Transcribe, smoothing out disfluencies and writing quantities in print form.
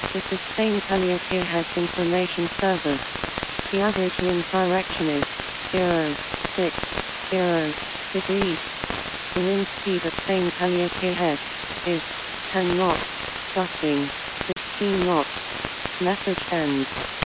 This is Spain Calliope Heads Information Service. The average wind direction is 060 degrees. The wind speed at Spain Calliope Head is 10 knots, gusting 16 knots. Message ends.